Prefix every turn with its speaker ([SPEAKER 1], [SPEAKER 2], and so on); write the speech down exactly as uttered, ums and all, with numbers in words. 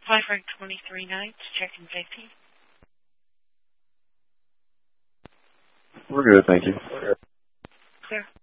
[SPEAKER 1] five hundred twenty-three nights, checking safety.
[SPEAKER 2] We're good, thank you.
[SPEAKER 1] Clear.